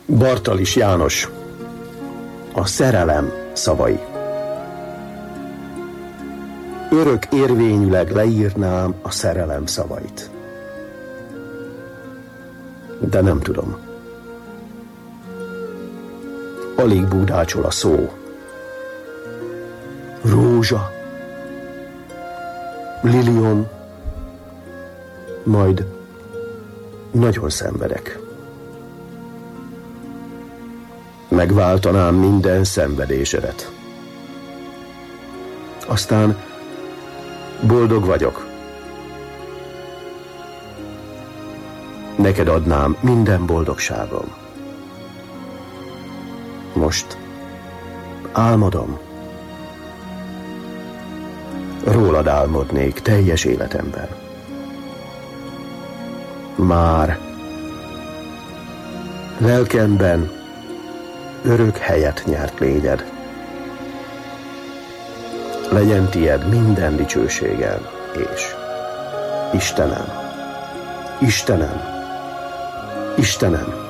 Bartalis János, a szerelem szavai. Örök érvényűleg leírnám a szerelem szavait. De nem tudom. Alig búdácsol a szó. Rózsa, lilion, majd nagyon szenvedek. Megváltanám minden szenvedésedet. Aztán boldog vagyok. Neked adnám minden boldogságom. Most álmodom. Rólad álmodnék teljes életemben. Már lelkemben örök helyet nyert lényed. Legyen tied minden dicsőségem, és Istenem, Istenem, Istenem,